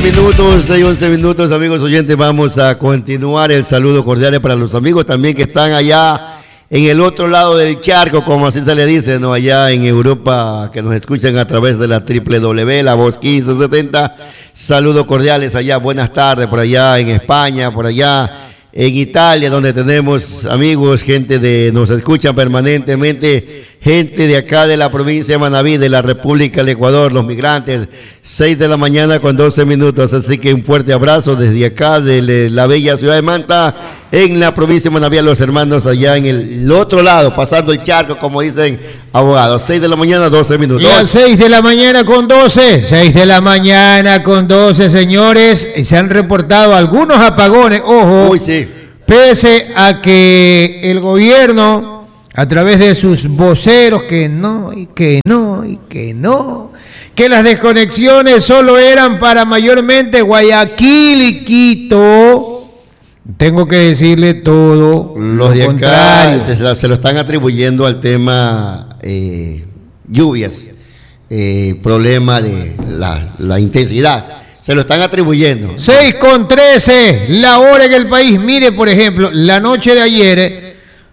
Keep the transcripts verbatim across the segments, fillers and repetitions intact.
minutos, seis, once minutos, amigos oyentes, vamos a continuar. El saludo cordial para los amigos también que están allá en el otro lado del charco, como así se le dice, ¿no? Allá en Europa, que nos escuchan a través de la doble u doble u doble u punto la voz quince setenta. Saludos cordiales allá, buenas tardes, por allá en España, por allá en Italia, donde tenemos amigos, gente de, nos escuchan permanentemente, gente de acá de la provincia de Manabí, de la República del Ecuador, los migrantes, seis de la mañana con doce minutos, así que un fuerte abrazo desde acá, de la bella ciudad de Manta, en la provincia de Manabí, a los hermanos allá en el otro lado, pasando el charco, como dicen abogados. seis de la mañana, doce minutos. Las seis de la mañana con doce, seis de la mañana con doce, señores, se han reportado algunos apagones, ojo, Uy, sí. Pese a que el gobierno, a través de sus voceros, que no, y que no, y que no, que las desconexiones solo eran para mayormente Guayaquil y Quito. Tengo que decirle todo los de acá se, se lo están atribuyendo al tema eh, lluvias, eh, problema de la, la intensidad. Se lo están atribuyendo. seis con trece, la hora en el país. Mire, por ejemplo, la noche de ayer,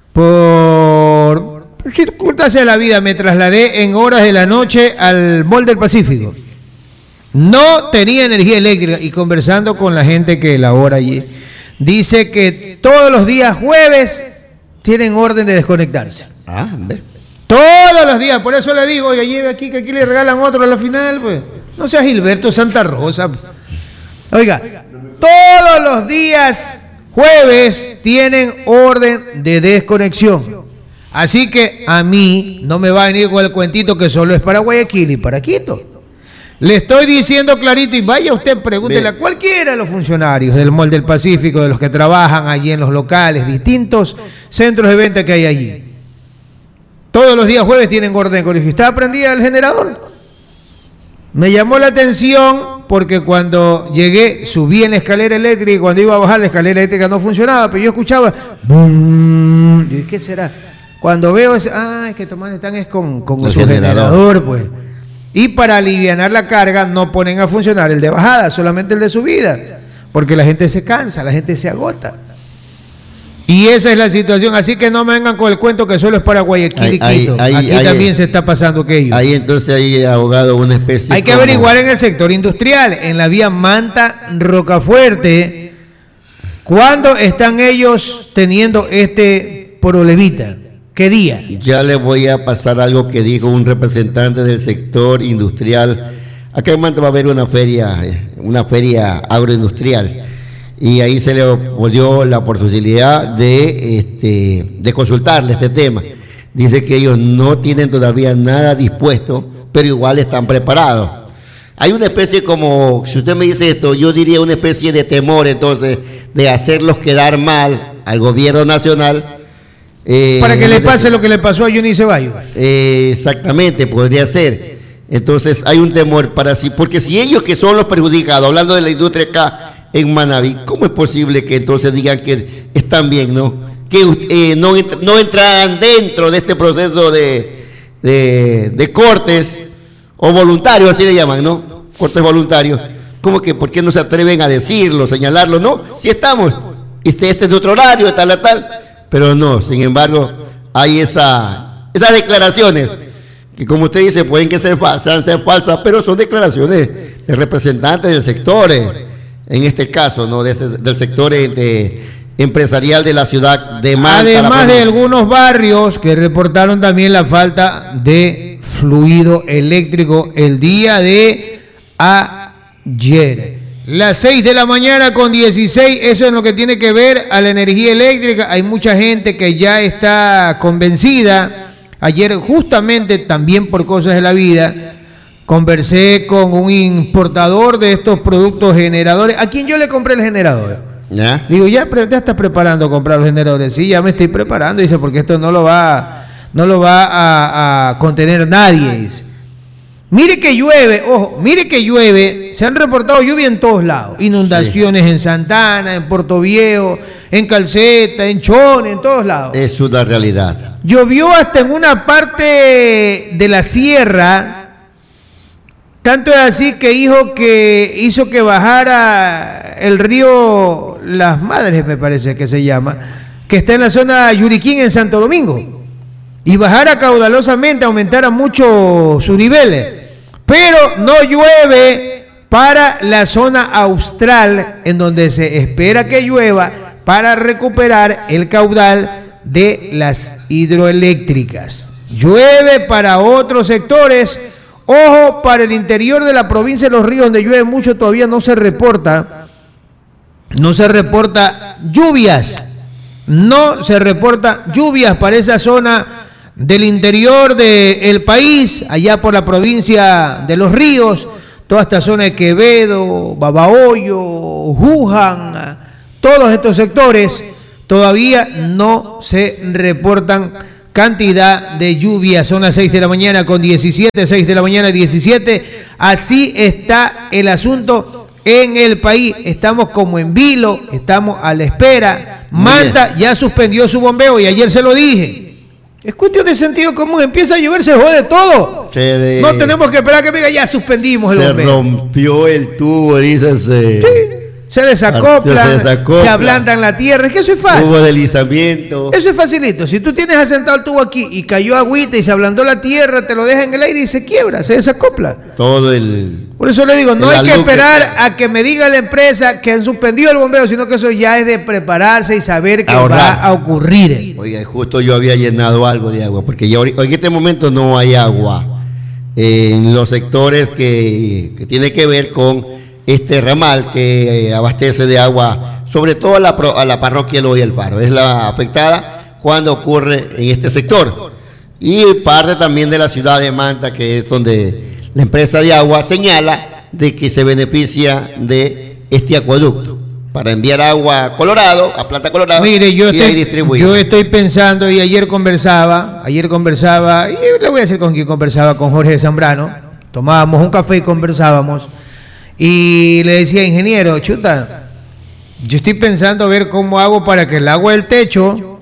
por circunstancias de la vida, me trasladé en horas de la noche al Mall del Pacífico. No tenía energía eléctrica y conversando con la gente que labora allí, dice que todos los días jueves tienen orden de desconectarse. Ah, ¿ves? Todos los días, por eso le digo, oye, lleve aquí que aquí le regalan otro a la final, pues. No sea Gilberto Santa Rosa. Oiga, todos los días jueves tienen orden de desconexión. Así que a mí no me va a venir con el cuentito que solo es para Guayaquil y para Quito. Le estoy diciendo clarito y vaya usted, pregúntele a cualquiera de los funcionarios del Mall del Pacífico, de los que trabajan allí en los locales, distintos centros de venta que hay allí. Todos los días jueves tienen orden de desconexión. ¿Está prendida el generador? Me llamó la atención porque cuando llegué, subí en la escalera eléctrica y cuando iba a bajar la escalera eléctrica no funcionaba, pero yo escuchaba ¡bum! Y dije, ¿qué será? Cuando veo, ese, ah, es que tomando están es con, con su generador. generador, pues. Y para alivianar la carga no ponen a funcionar el de bajada, solamente el de subida, porque la gente se cansa, la gente se agota. Y esa es la situación, así que no me vengan con el cuento que solo es para Guayaquil y Quito. Ahí, Aquí ahí, también ahí, se está pasando aquello. Ahí entonces hay, abogado, una especie... Hay que como... averiguar en el sector industrial, en la vía Manta-Rocafuerte, ¿cuándo están ellos teniendo este problemita? ¿Qué día? Ya le voy a pasar algo que dijo un representante del sector industrial. Acá en Manta va a haber una feria, una feria agroindustrial. Y ahí se le dio la posibilidad de, este, de consultarle este tema. Dice que ellos no tienen todavía nada dispuesto, pero igual están preparados. Hay una especie como, si usted me dice esto, yo diría una especie de temor entonces de hacerlos quedar mal al gobierno nacional. Eh, Para que le pase lo que le pasó a Johnny Ceballos. Eh, exactamente, podría ser. Entonces hay un temor para sí, porque si ellos que son los perjudicados, hablando de la industria acá, en Manabí, ¿cómo es posible que entonces digan que están bien, no? Que eh, no, no entrarán dentro de este proceso de, de, de cortes o voluntarios, así le llaman, ¿no? Cortes voluntarios. ¿Cómo que por qué no se atreven a decirlo, señalarlo? No, si estamos, este, este es otro horario, tal, tal, tal, pero no, sin embargo, hay esa, esas declaraciones que, como usted dice, pueden que ser falsas, ser falsas, pero son declaraciones de representantes del sector. Eh, en este caso, ¿no? De ese, del sector de, empresarial de la ciudad de Manta. Además de algunos barrios que reportaron también la falta de fluido eléctrico el día de ayer. Las seis de la mañana con dieciséis, eso es lo que tiene que ver a la energía eléctrica. Hay mucha gente que ya está convencida. Ayer, justamente también por cosas de la vida, conversé con un importador de estos productos generadores, a quien yo le compré el generador. ¿Ya? Digo, ya, ya estás preparando a comprar los generadores. Sí, ya me estoy preparando, dice, porque esto no lo va, no lo va a, a contener nadie, dice. Mire que llueve, ojo, mire que llueve, se han reportado lluvia en todos lados, inundaciones sí. En Santana, en Puerto Viejo, en Calceta, en Chone, en todos lados. Es una realidad. Llovió hasta en una parte de la sierra Tanto es así que hizo que, hizo que bajara el río Las Madres, me parece que se llama, que está en la zona Yuriquín, en Santo Domingo, y bajara caudalosamente, aumentara mucho sus niveles. Pero no llueve para la zona austral, en donde se espera que llueva para recuperar el caudal de las hidroeléctricas. Llueve para otros sectores. Ojo, para el interior de la provincia de Los Ríos, donde llueve mucho, todavía no se reporta, no se reporta lluvias, no se reporta lluvias para esa zona del interior del país, allá por la provincia de Los Ríos, toda esta zona de Quevedo, Babahoyo, Juján, todos estos sectores, todavía no se reportan cantidad de lluvia. Son las seis de la mañana con diecisiete, seis de la mañana diecisiete. Así está el asunto en el país. Estamos como en vilo, estamos a la espera. Manta ya suspendió su bombeo y ayer se lo dije. Es cuestión de sentido común. Empieza a llover, se jode todo. Se no tenemos que esperar que me diga ya suspendimos el se bombeo. Se rompió el tubo, dice. Se... Sí. Se desacoplan, se, desacopla, se ablandan la tierra, es que eso es fácil. Hubo deslizamiento. Eso es facilito. Si tú tienes asentado el tubo aquí y cayó agüita y se ablandó la tierra, te lo deja en el aire y se quiebra, se desacopla. Todo el... Por eso le digo, no hay que esperar a que me diga la empresa que han suspendido el bombeo, sino que eso ya es de prepararse y saber que ahorrar. Va a ocurrir. Oiga, justo yo había llenado algo de agua, porque ya en este momento no hay agua en los sectores que, que tiene que ver con este ramal que abastece de agua, sobre todo a la, a la parroquia Eloy Alfaro. Es la afectada cuando ocurre en este sector. Y parte también de la ciudad de Manta, que es donde la empresa de agua señala de que se beneficia de este acueducto para enviar agua a Colorado, a Plata Colorado. Mire, yo y estoy, distribuir. yo estoy pensando, y ayer conversaba, ayer conversaba, y le voy a decir con quién conversaba, con Jorge Zambrano. Tomábamos un café y conversábamos. Y le decía, ingeniero, chuta, yo estoy pensando a ver cómo hago para que el agua del techo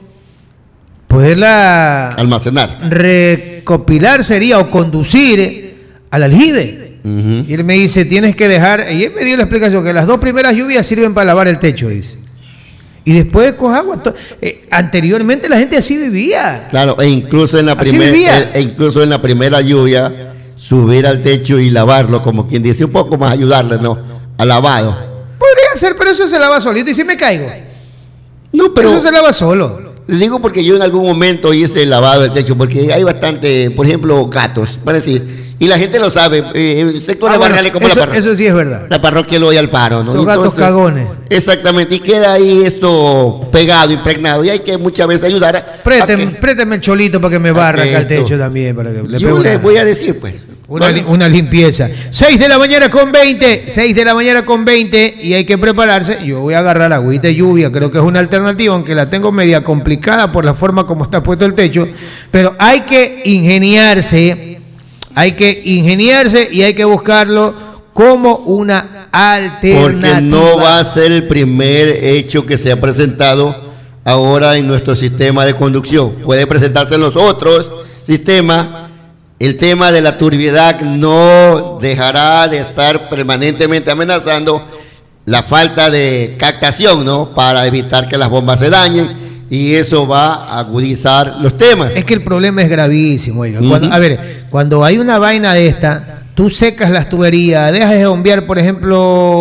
poderla almacenar, recopilar sería, o conducir al aljibe. Uh-huh. Y él me dice, tienes que dejar, y él me dio la explicación, que las dos primeras lluvias sirven para lavar el techo, dice. Y después coge agua. Eh, anteriormente la gente así vivía. Claro, e incluso en la primera, e, e incluso en la primera lluvia, subir al techo y lavarlo, como quien dice, un poco más ayudarle, ¿no? Al lavado. Podría ser, pero eso se lava solito. ¿Y si me caigo? No, pero... Eso se lava solo. Les digo porque yo en algún momento hice el lavado del techo, porque hay bastante, por ejemplo, gatos, para decir, y la gente lo sabe, eh, el sector ah, de bueno, barriales como eso, la parroquia. Eso sí es verdad. La parroquia Eloy Alfaro, ¿no? Son gatos Entonces, cagones. Exactamente, y queda ahí esto pegado, impregnado, y hay que muchas veces ayudar a... Présteme, a que, présteme el cholito para que me barra acá el techo también. Para que le yo le voy a decir, pues. Una, una limpieza. seis de la mañana con veinte. seis de la mañana con veinte. Y hay que prepararse. Yo voy a agarrar agüita de lluvia. Creo que es una alternativa, aunque la tengo media complicada por la forma como está puesto el techo. Pero hay que ingeniarse. Hay que ingeniarse y hay que buscarlo como una alternativa. Porque no va a ser el primer hecho que se ha presentado ahora en nuestro sistema de conducción. Puede presentarse en los otros sistemas. El tema de la turbiedad no dejará de estar permanentemente amenazando la falta de captación, ¿no? Para evitar que las bombas se dañen, y eso va a agudizar los temas. Es que el problema es gravísimo, oiga. Uh-huh. Cuando, a ver, cuando hay una vaina de esta, tú secas las tuberías, dejas de bombear, por ejemplo,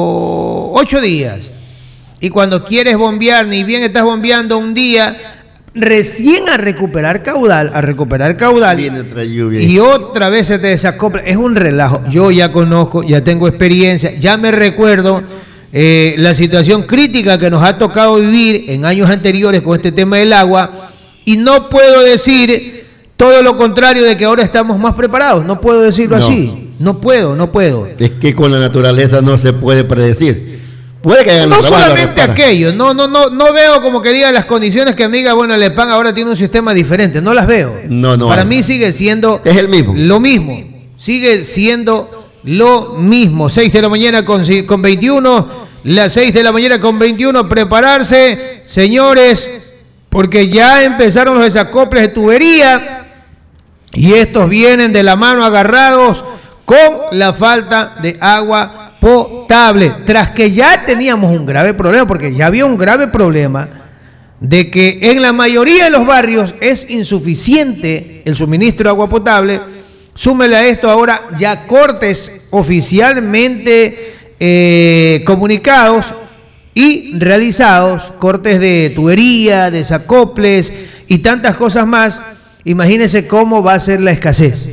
ocho días, y cuando quieres bombear, ni bien estás bombeando un día, recién a recuperar caudal, a recuperar caudal, viene otra lluvia y otra vez se te desacopla. Es un relajo. Yo ya conozco, ya tengo experiencia, ya me recuerdo eh, la situación crítica que nos ha tocado vivir en años anteriores con este tema del agua, y no puedo decir todo lo contrario de que ahora estamos más preparados. No puedo decirlo no. así. No puedo, no puedo. Es que con la naturaleza no se puede predecir. Puede que hagan no los solamente aquello, no, no, no, no veo como que diga las condiciones que me diga, bueno, el E P A N ahora tiene un sistema diferente, no las veo. No, no. Para mí sigue siendo es el mismo. Lo mismo, sigue siendo lo mismo. seis de la mañana con, con veintiuno, las seis de la mañana con veintiuno, prepararse, señores, porque ya empezaron los desacoples de tubería y estos vienen de la mano agarrados con la falta de agua potable, tras que ya teníamos un grave problema, porque ya había un grave problema de que en la mayoría de los barrios es insuficiente el suministro de agua potable. Súmele a esto ahora ya cortes oficialmente eh, comunicados y realizados, cortes de tubería, desacoples y tantas cosas más. Imagínense cómo va a ser la escasez.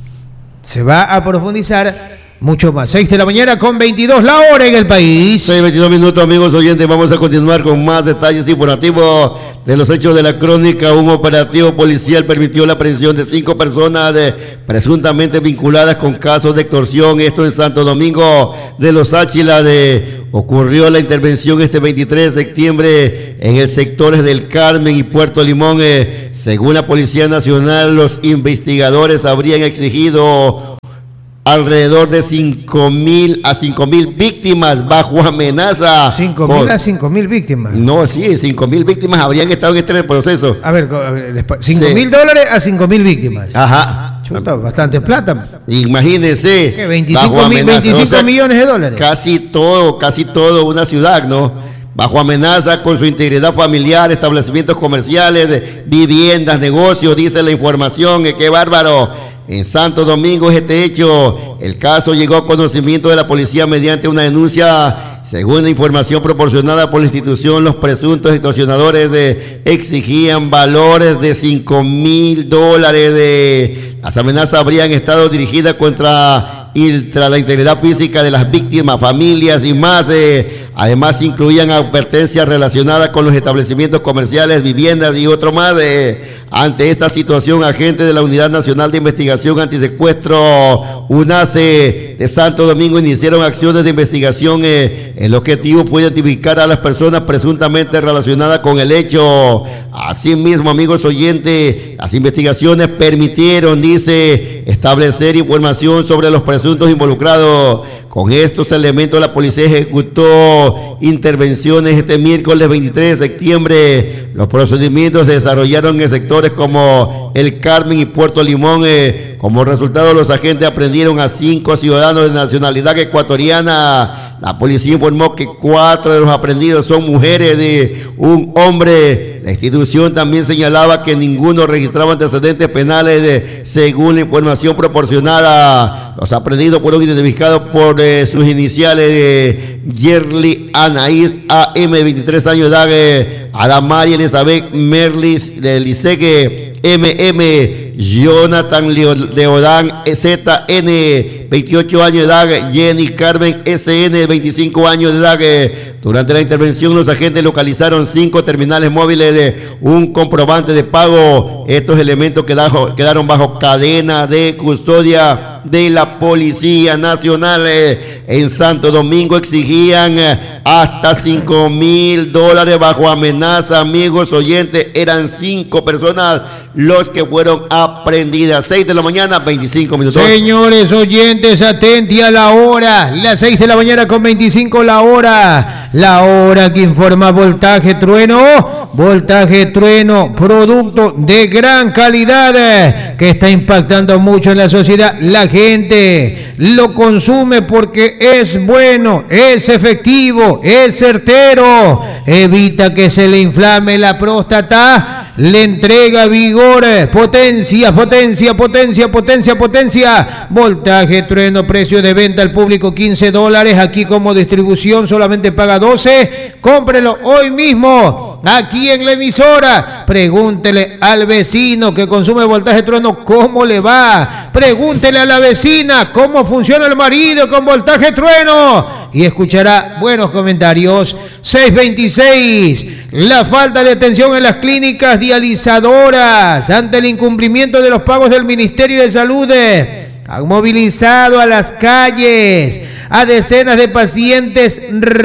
Se va a profundizar mucho más. seis de la mañana con veintidós, la hora en el país. seis, veintidós minutos, amigos oyentes. Vamos a continuar con más detalles informativos de los hechos de la crónica. Un operativo policial permitió la aprehensión de cinco personas de, presuntamente vinculadas con casos de extorsión. Esto en Santo Domingo de los Áchila. De, ocurrió la intervención este veintitrés de septiembre en el sectores del Carmen y Puerto Limón. Eh, según la Policía Nacional, los investigadores habrían exigido alrededor de cinco mil a cinco mil víctimas bajo amenaza. cinco mil a cinco mil víctimas. No, sí, cinco mil víctimas habrían estado en este proceso. A ver, cinco mil dólares a cinco mil víctimas. Ajá. Chuta, bastante plata. Imagínense. ¿Qué, veinticinco, mil, veinticinco o sea, millones de dólares. Casi todo, casi todo una ciudad, ¿no? Bajo amenaza con su integridad familiar, establecimientos comerciales, viviendas, negocios, dice la información. ¡Qué bárbaro! En Santo Domingo es este hecho. El caso llegó a conocimiento de la policía mediante una denuncia. Según la información proporcionada por la institución, los presuntos extorsionadores de, exigían valores de cinco mil dólares. De, las amenazas habrían estado dirigidas contra, contra la integridad física de las víctimas, familias y más. De, además, incluían advertencias relacionadas con los establecimientos comerciales, viviendas y otro más. De, ante esta situación, agentes de la Unidad Nacional de Investigación Antisecuestro, UNACE, de Santo Domingo, iniciaron acciones de investigación. Eh, el objetivo fue identificar a las personas presuntamente relacionadas con el hecho. Asimismo, amigos oyentes, las investigaciones permitieron, dice, establecer información sobre los presuntos involucrados. Con estos elementos, la policía ejecutó intervenciones este miércoles veintitrés de septiembre. Los procedimientos se desarrollaron en sectores como el Carmen y Puerto Limón. Eh, como resultado, los agentes aprendieron a cinco ciudadanos de nacionalidad ecuatoriana. La policía informó que cuatro de los aprendidos son mujeres de un hombre. La institución también señalaba que ninguno registraba antecedentes penales. De, según la información proporcionada, los aprendidos fueron identificados por eh, sus iniciales de Yerli Anaís A M, veintitrés años de edad, eh, Adamari Elizabeth Merlis de Lisegue M M, Jonathan Leodán Z N, veintiocho años de edad, Jenny Carmen S N, veinticinco años de edad. Eh, durante la intervención, los agentes localizaron cinco terminales móviles de un comprobante de pago. Estos elementos quedaron, quedaron bajo cadena de custodia de la Policía Nacional. Eh, en Santo Domingo exigían eh, hasta cinco mil dólares bajo amenaza. Amigos oyentes, eran cinco personas los que fueron aprendidas. seis de la mañana, veinticinco minutos. Señores oyentes, atenti a la hora. Las seis de la mañana con veinticinco la hora. La hora que informa Voltaje Trueno. Voltaje Trueno, producto de gran calidad que está impactando mucho en la sociedad. La gente lo consume porque es bueno, es efectivo, es certero, evita que se le inflame la próstata, le entrega vigor, potencia, potencia, potencia, potencia, potencia. Voltaje Trueno, precio de venta al público quince dólares, aquí como distribución solamente paga doce. Cómprelo hoy mismo, aquí en la emisora. Pregúntele al vecino que consume Voltaje Trueno cómo le va. Pregúntele a la vecina cómo funciona el marido con Voltaje Trueno y escuchará buenos comentarios. seis veintiséis, la falta de atención en las clínicas dializadoras ante el incumplimiento de los pagos del Ministerio de Salud. Han movilizado a las calles a decenas de pacientes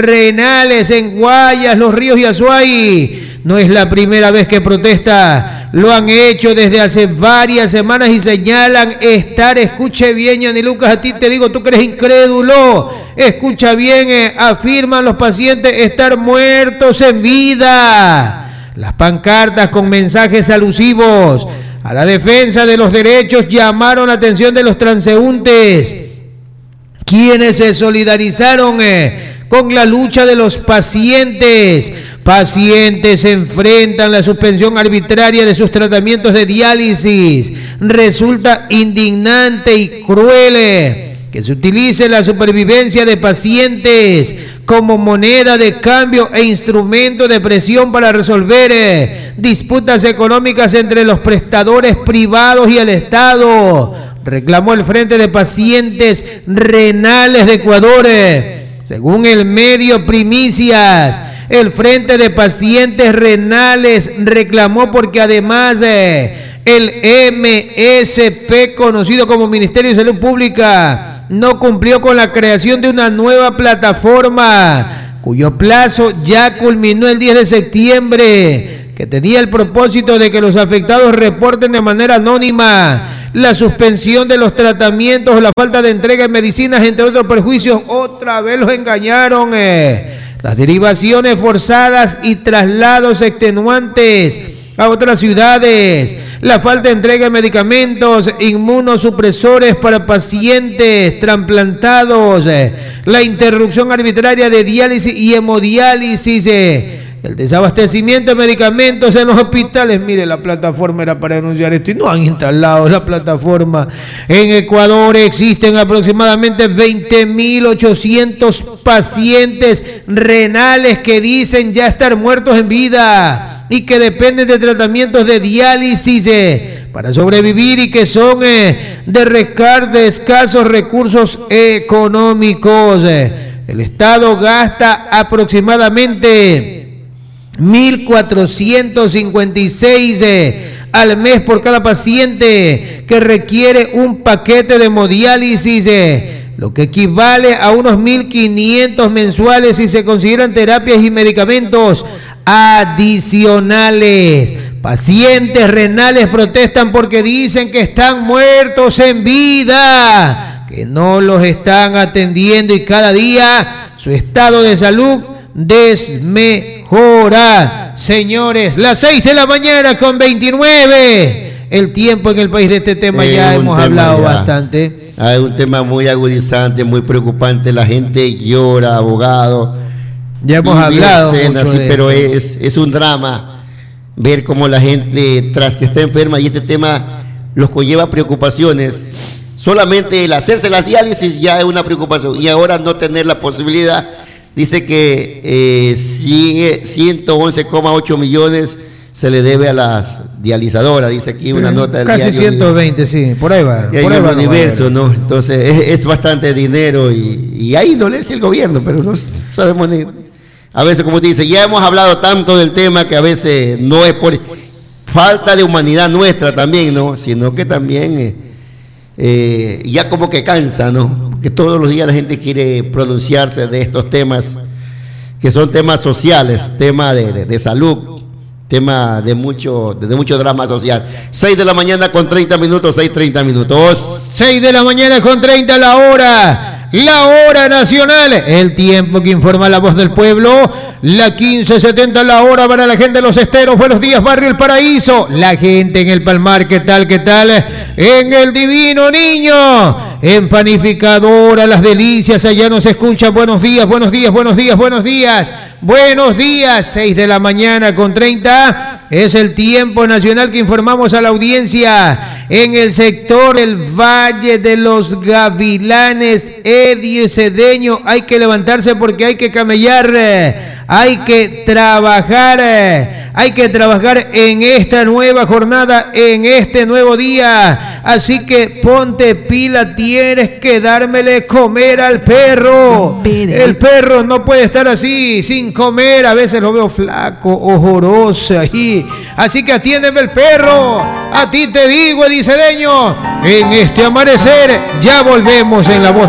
renales en Guayas, Los Ríos y Azuay. No es la primera vez que protesta, lo han hecho desde hace varias semanas y señalan estar, escuche bien, Yani Lucas, a ti te digo, tú que eres incrédulo, escucha bien, eh, afirman los pacientes estar muertos en vida. Las pancartas con mensajes alusivos a la defensa de los derechos llamaron la atención de los transeúntes quienes se solidarizaron eh, con la lucha de los pacientes. Pacientes enfrentan la suspensión arbitraria de sus tratamientos de diálisis. Resulta indignante y cruel que se utilice la supervivencia de pacientes como moneda de cambio e instrumento de presión para resolver eh, disputas económicas entre los prestadores privados y el Estado, reclamó el Frente de Pacientes Renales de Ecuador. Según el medio Primicias, el Frente de Pacientes Renales reclamó porque además eh, el M S P, conocido como Ministerio de Salud Pública, no cumplió con la creación de una nueva plataforma, cuyo plazo ya culminó el diez de septiembre, que tenía el propósito de que los afectados reporten de manera anónima la suspensión de los tratamientos o la falta de entrega de medicinas, entre otros perjuicios. Otra vez los engañaron. Eh. Las derivaciones forzadas y traslados extenuantes a otras ciudades, la falta de entrega de medicamentos inmunosupresores para pacientes trasplantados, eh, la interrupción arbitraria de diálisis y hemodiálisis, eh, el desabastecimiento de medicamentos en los hospitales. Mire, la plataforma era para denunciar esto y no han instalado la plataforma. En Ecuador existen aproximadamente veinte mil ochocientos pacientes renales que dicen ya estar muertos en vida y que dependen de tratamientos de diálisis eh, para sobrevivir y que son eh, de recar de escasos recursos económicos. Eh. El Estado gasta aproximadamente mil cuatrocientos cincuenta y seis eh, al mes por cada paciente que requiere un paquete de hemodiálisis, eh, lo que equivale a unos mil quinientos mensuales si se consideran terapias y medicamentos adicionales. Pacientes renales protestan porque dicen que están muertos en vida, que no los están atendiendo y cada día su estado de salud desmejora. Señores, las seis de la mañana con veintinueve. El tiempo en el país de este tema eh, ya hemos tema hablado ya. bastante. Hay un tema muy agudizante, muy preocupante. La gente llora, abogado. Ya hemos hablado. Escenas, mucho sí, pero es, es un drama ver cómo la gente, tras que está enferma, y este tema los conlleva preocupaciones. Solamente el hacerse las diálisis ya es una preocupación. Y ahora no tener la posibilidad. Dice que eh, ciento once coma ocho millones se le debe a las dializadoras, dice aquí una sí, nota del casi diario. ciento veinte, sí, por ahí va. Por por ahí ahí va el universo, ¿no? Entonces es, es bastante dinero y, y ahí no le es el gobierno, pero no sabemos ni... A veces, como te dice, ya hemos hablado tanto del tema que a veces no es por falta de humanidad nuestra también, ¿no? Sino que también eh, eh, ya como que cansa, ¿no? Que todos los días la gente quiere pronunciarse de estos temas, que son temas sociales, temas de, de, de salud, tema de mucho, de mucho drama social. seis de la mañana con treinta minutos, seis treinta minutos. seis de la mañana con treinta la hora. La hora nacional, el tiempo que informa la voz del pueblo, la quince setenta la hora para la gente de Los Esteros. Buenos días, Barrio El Paraíso. La gente en el Palmar, ¿qué tal, qué tal? En el Divino Niño, en Panificadora Las Delicias, allá nos escuchan. Buenos días, buenos días, buenos días, buenos días. Buenos días, seis de la mañana con treinta. Es el tiempo nacional que informamos a la audiencia. En el sector El Valle de los Gavilanes, Edio y Cedeño, hay que levantarse porque hay que camellar, hay que trabajar, hay que trabajar en esta nueva jornada, en este nuevo día. Así que ponte pila, tienes que dármele comer al perro. El perro no puede estar así, sin comer. A veces lo veo flaco, ojoroso ahí. Así que atiéndeme el perro. A ti te digo, Edio y Cedeño, en este amanecer ya volvemos en la voz